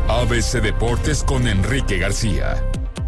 ABC Deportes con Enrique García.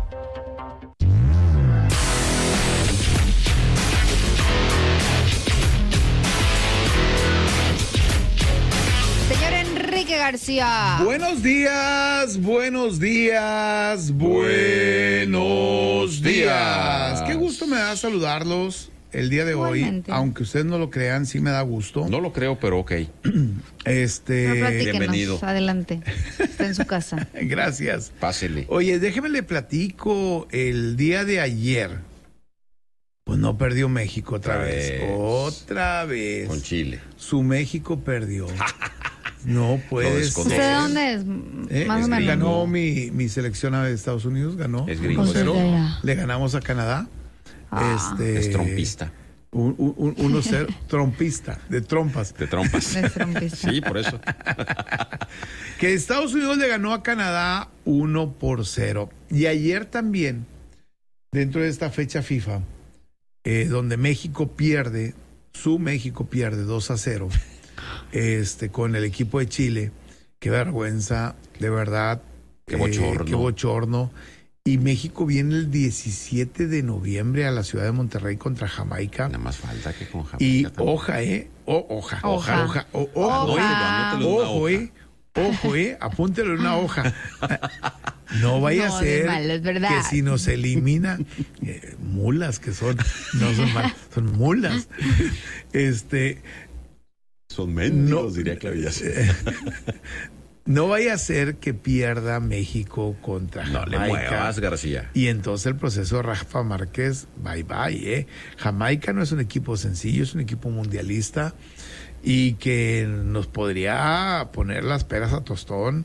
Señor Enrique García. Buenos días, buenos días, buenos días. Qué gusto me da saludarlos el día de Igualmente. hoy. Aunque ustedes no lo crean, sí me da gusto. No lo creo, pero ok. Bienvenido. Adelante. Está en su casa. Gracias. Pásele. Oye, déjeme le platico. El día de ayer, pues no perdió México otra vez. Otra vez. Con Chile. Su México perdió. No puede ser. ¿Usted de dónde es? Más o menos. Ganó mi selección de Estados Unidos, ganó. Es gringo. 1-0. Le ganamos a Canadá. Es trompista. 1-0, trompista, de trompas. De trompas. Es trompista. Sí, por eso. Que Estados Unidos le ganó a Canadá 1-0. Y ayer también, dentro de esta fecha FIFA, donde México pierde 2-0, con el equipo de Chile. Qué vergüenza, de verdad. Qué bochorno. Qué bochorno. Y México viene el 17 de noviembre a la ciudad de Monterrey contra Jamaica. Nada más falta que con Jamaica. Y también. ojo, apúntelo en una hoja. No vaya a ser malo, es verdad. que si nos elimina, mulas que son, no son malas, son mulas. Son mendigos, diría Clavillas. No vaya a ser que pierda México contra Jamaica. No le muevas, García. Y entonces el proceso de Rafa Márquez, bye. Jamaica no es un equipo sencillo, es un equipo mundialista y que nos podría poner las peras a tostón,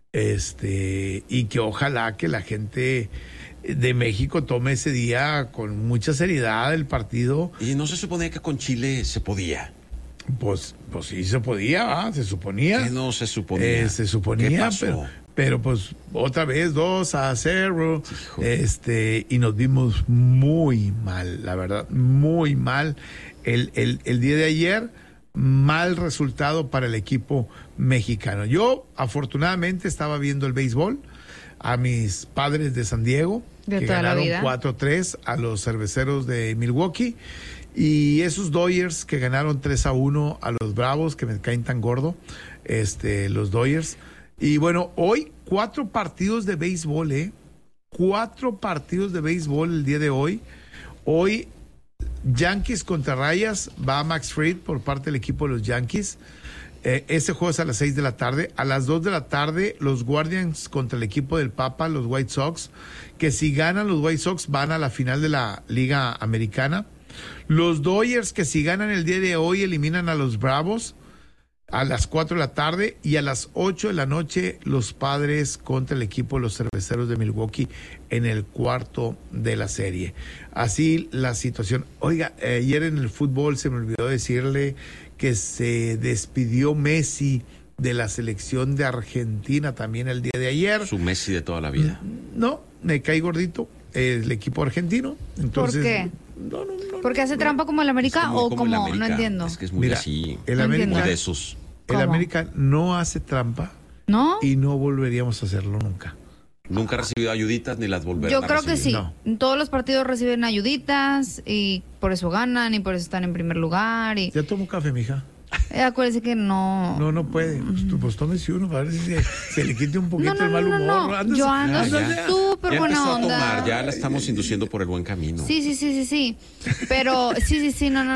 y que ojalá que la gente de México tome ese día con mucha seriedad el partido. Y no se suponía que con Chile se podía. Pues sí se podía, se suponía. ¿Qué no se suponía? Se suponía, ¿Qué pasó? pero pues otra vez 2-0, Hijo. y nos vimos muy mal, la verdad, muy mal. El día de ayer, mal resultado para el equipo mexicano. Yo, afortunadamente, estaba viendo el béisbol a mis Padres de San Diego, De que toda la ganaron vida. 4-3 a los Cerveceros de Milwaukee. Y esos Dodgers que ganaron 3-1 a los Bravos, que me caen tan gordo, los Dodgers. Y bueno, hoy 4 partidos de béisbol, 4 partidos de béisbol el día de hoy. Hoy, Yankees contra Rayas, va Max Fried por parte del equipo de los Yankees. Este juego es a las 6 de la tarde. A las 2 de la tarde, los Guardians contra el equipo del Papa, los White Sox, que si ganan los White Sox van a la final de la Liga Americana. Los Dodgers, que si ganan el día de hoy, eliminan a los Bravos a las 4 de la tarde, y a las 8 de la noche los Padres contra el equipo de los Cerveceros de Milwaukee en el cuarto de la serie. Así la situación. Oiga, ayer en el fútbol se me olvidó decirle que se despidió Messi de la selección de Argentina también el día de ayer. Su Messi de toda la vida. No, me cae gordito el equipo argentino. Entonces, ¿Por qué? No. ¿Porque hace trampa como el América Es muy o como como? el América. No entiendo. Es que es muy Mira, así. el No América, entiendo. Muy de esos. el ¿Cómo? América no hace trampa ¿No? y no volveríamos a hacerlo nunca. Nunca ha recibido ayuditas ni las volverán Yo a creo que recibir. sí. No. Todos los partidos reciben ayuditas y por eso ganan y por eso están en primer lugar. Y ¿Ya tomó café, mija? acuérdese que no. No puede. Pues tómese uno para ver si se le quite un poquito el mal humor. No. Ándase. Yo ando Ándale. súper Ya buena empezó a onda. tomar, ya la estamos induciendo por el buen camino. Sí. Pero, sí, no.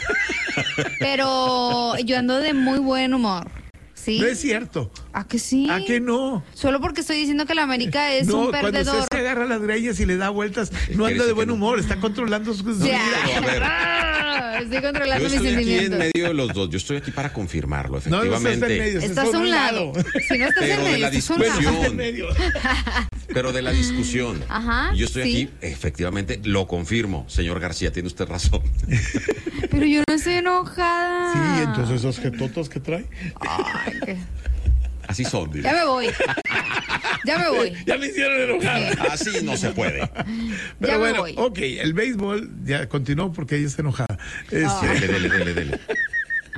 Pero yo ando de muy buen humor. ¿Sí? No es cierto. ¿A que sí? ¿A qué no? Solo porque estoy diciendo que la América es No, un cuando perdedor. usted se agarra las greñas y le da vueltas, no anda Parece de que buen no. humor, está controlando sus Ya. Pero, a ver. Estoy Yo controlando mis estoy aquí en sentimientos. medio de los dos. Yo estoy aquí para confirmarlo, No está en efectivamente. medio, Estás a un lado. Si no estás en Pero de medio, la estás a un lado. discusión. Está en medio. Pero de la discusión. Ajá, Yo estoy sí. aquí, efectivamente, lo confirmo. Señor García, tiene usted razón. Pero yo no estoy enojada. Sí, entonces esos jetotos que trae. Ay, qué- Así son, Ya diré. me voy. Ya me hicieron enojar. Así no se puede. Pero Ya me bueno, voy. ok, el béisbol ya continuó porque ella está enojada. Dele.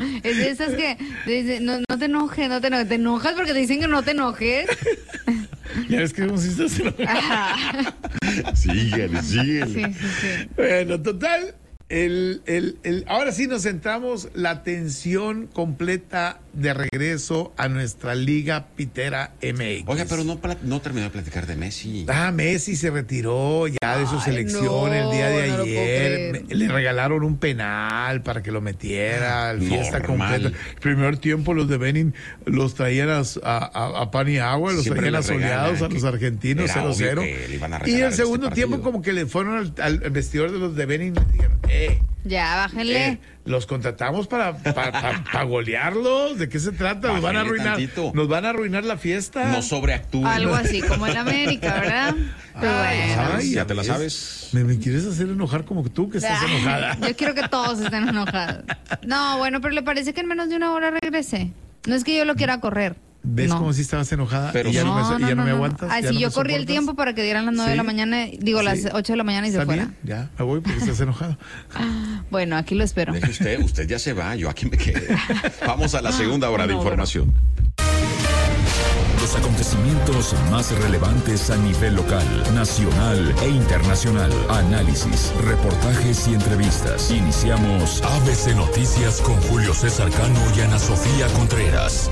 Es de esas que no te enojes, te enojas porque te dicen que no te enojes. Ya ves que hemos visto hacer. Síguele. Sí. Bueno, total. Ahora sí nos centramos la atención completa de regreso a nuestra Liga Pitera MX. Oiga, pero no terminó de platicar de Messi. Messi se retiró ya de su selección el día de no lo puedo ayer. creer. Le regalaron un penal para que lo metiera, fiesta Normal. completa. El primer tiempo los de Benin los traían a pan y agua, los Siempre traían les asoleados regalan, a los argentinos era obvio 0-0. que le iban a Y regalar el segundo este tiempo partido. como que le fueron al vestidor de los de Benin y dijeron, Ya, bájenle. los contratamos para golearlos. ¿De qué se trata? Nos van a Bájenle arruinar. tantito. Nos van a arruinar la fiesta. No sobreactúen. Algo así como en América, ¿verdad? Pero bueno. Ya te la sabes. Me quieres hacer enojar como tú que estás enojada. Yo quiero que todos estén enojados. No, bueno, pero ¿le parece que en menos de una hora regrese? No es que yo lo quiera correr. ¿Ves No. como si estabas enojada? Pero y ya no me aguantas. Ay, ¿Ya sí, no yo me corrí el soportas? tiempo para que dieran las 9 de ¿Sí? la mañana, las Sí. 8 de la mañana y se ¿Está fuera. bien? Ya, me voy porque estás enojada. Bueno, aquí lo espero. Deje usted ya se va, yo aquí me quedé. Vamos a la segunda hora de No, información. Los acontecimientos más relevantes a nivel local, nacional e internacional. Análisis, reportajes y entrevistas. Iniciamos ABC Noticias con Julio César Cano y Ana Sofía Contreras.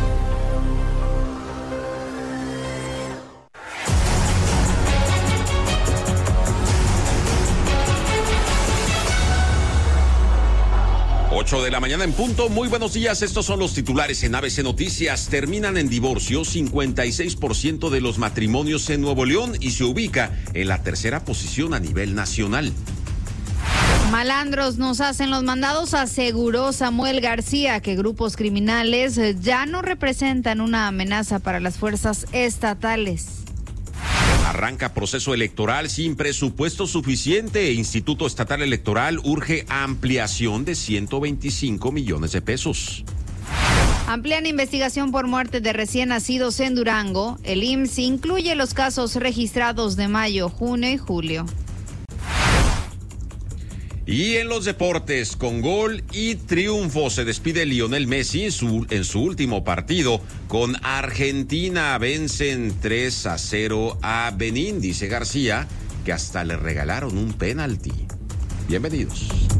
Ocho de la mañana en punto. Muy buenos días. Estos son los titulares en ABC Noticias. Terminan en divorcio 56% de los matrimonios en Nuevo León y se ubica en la tercera posición a nivel nacional. Malandros nos hacen los mandados, aseguró Samuel García que grupos criminales ya no representan una amenaza para las fuerzas estatales. Arranca proceso electoral sin presupuesto suficiente. Instituto Estatal Electoral urge ampliación de 125 millones de pesos. Amplían investigación por muerte de recién nacidos en Durango. El IMSS incluye los casos registrados de mayo, junio y julio. Y en los deportes, con gol y triunfo, se despide Lionel Messi en su último partido con Argentina. Vencen 3-0 a Benín. Dice García que hasta le regalaron un penalti. Bienvenidos.